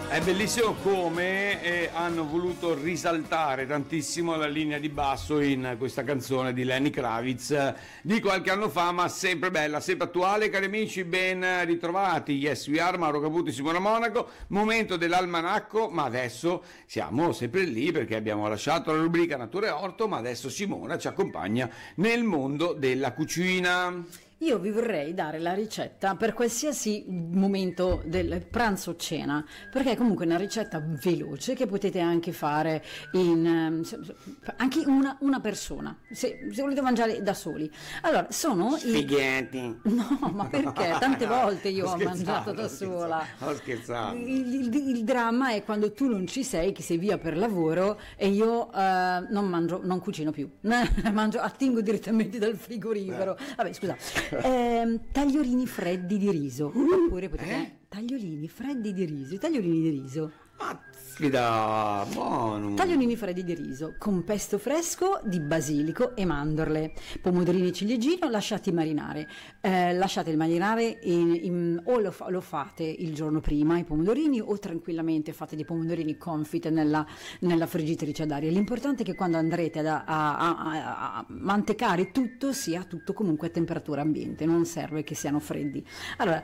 È bellissimo come hanno voluto risaltare tantissimo la linea di basso in questa canzone di Lenny Kravitz di qualche anno fa, ma sempre bella, sempre attuale. Cari amici, ben ritrovati. Yes, we are, Mauro Caputo e Simona Monaco. Momento dell'almanacco, ma adesso siamo sempre lì perché abbiamo lasciato la rubrica Natura e Orto, ma adesso Simona ci accompagna nel mondo della cucina. Io vi vorrei dare la ricetta per qualsiasi momento del pranzo o cena, perché è comunque una ricetta veloce che potete anche fare in anche una persona, se volete mangiare da soli. Allora, sono spaghetti. No, ma perché? Tante volte io ho mangiato da sola. Ho scherzato. Il dramma è quando tu non ci sei, che sei via per lavoro e io non cucino più. Attingo direttamente dal frigorifero. Vabbè, scusa. Tagliolini freddi di riso, oppure potete tagliolini freddi di riso, i tagliolini di riso. Aspetta, buono. Tagliolini freddi di riso con pesto fresco di basilico e mandorle, pomodorini ciliegino lasciati marinare. Lasciate marinare o lo fate il giorno prima i pomodorini, o tranquillamente fate dei pomodorini confit nella friggitrice ad aria. L'importante è che quando andrete a mantecare tutto sia tutto comunque a temperatura ambiente, non serve che siano freddi. Allora,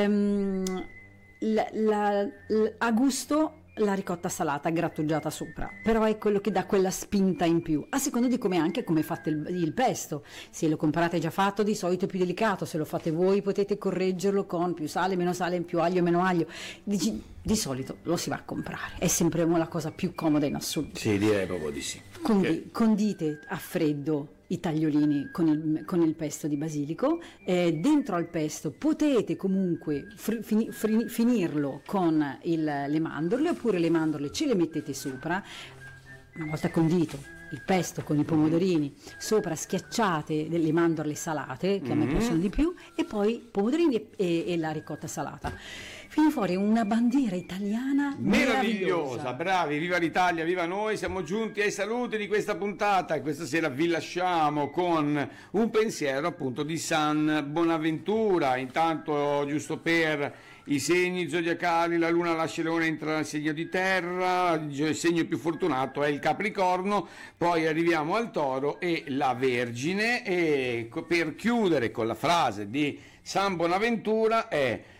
a gusto la ricotta salata grattugiata sopra, però è quello che dà quella spinta in più, a seconda di come fate il pesto. Se lo comprate già fatto, di solito è più delicato, se lo fate voi potete correggerlo con più sale, meno sale, più aglio, meno aglio. Di solito lo si va a comprare, è sempre la cosa più comoda in assoluto. Sì, direi proprio di sì. Condite a freddo i tagliolini con il pesto di basilico, dentro al pesto potete comunque finirlo con le mandorle, oppure le mandorle ce le mettete sopra, una volta condito il pesto con i pomodorini, sopra schiacciate delle mandorle salate che a me piacciono di più, e poi pomodorini e la ricotta salata. Viene fuori una bandiera italiana meravigliosa. Bravi, viva l'Italia, viva noi. Siamo giunti ai saluti di questa puntata e questa sera vi lasciamo con un pensiero appunto di San Bonaventura. Intanto, giusto per i segni zodiacali, la luna lascia Leone, entra nel segno di terra, il segno più fortunato è il Capricorno, poi arriviamo al Toro e la Vergine, e per chiudere con la frase di San Bonaventura è: